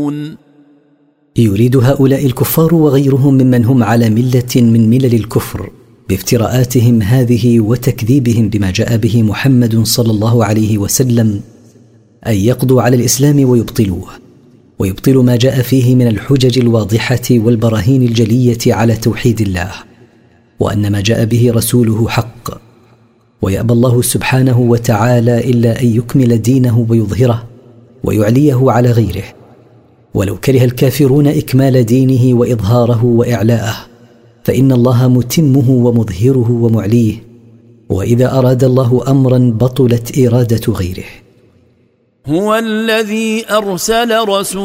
يعلمون. يريد هؤلاء الكفار وغيرهم ممن هم على ملة من ملل الكفر بافتراءاتهم هذه وتكذيبهم بما جاء به محمد صلى الله عليه وسلم أن يقضوا على الإسلام ويبطلوه، ويبطلوا ما جاء فيه من الحجج الواضحة والبراهين الجلية على توحيد الله، وأن ما جاء به رسوله حق، ويأبى الله سبحانه وتعالى إلا أن يكمل دينه ويظهره ويعليه على غيره، ولو كره الكافرون إكمال دينه وإظهاره وإعلاءه فإن الله متمه ومظهره ومعليه، وإذا أراد الله أمرا بطلت إرادة غيره. هو الذي أرسل رسوله